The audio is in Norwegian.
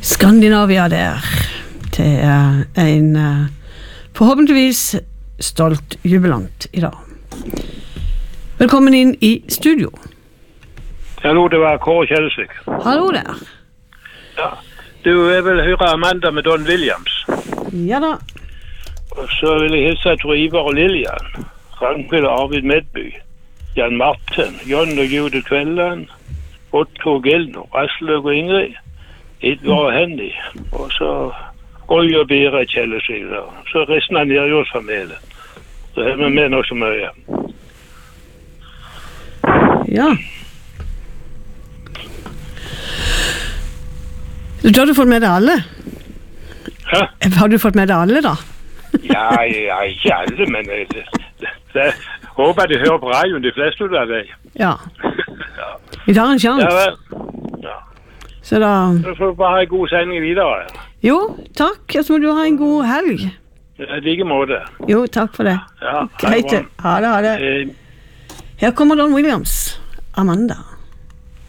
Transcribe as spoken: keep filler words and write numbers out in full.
Skandinavia der til en forhåpentligvis stolt jubilant i dag. Velkommen inn i studio. Hallo, det var Kåre Kjellesvik. Hallo der. Ja, du vil høre Amanda med Don Williams. Ja da. Og så vil jeg hilse Tor Ivar og Lillian, Ragnhild og Arvid Medby, Jan Martin, John og Judith Kvelland, Otto og Gilno, Asløk og Ingrid, Edvard og Henny, og så Roy og Bera Kjellesvik. Så resten av Nærjordsfamilien. Så har vi med nok så mye. Ja. Da har du fått med deg alle? Hæ? Har du fått med deg alle da? Ja, ja, ikke alle, men det, det, det, håper de hører på radioen, de fleste av deg. Ja. Ja. Vi tar en sjans. Ja, vel. Ja. Så da... Så får du bare ha en god sending videre. Jo, takk. Og så må du ha en god helg. I like måte. Jo, takk for det. Ja, Greit. Ha det, ha det. Eh, Her kommer Don Williams. Amanda.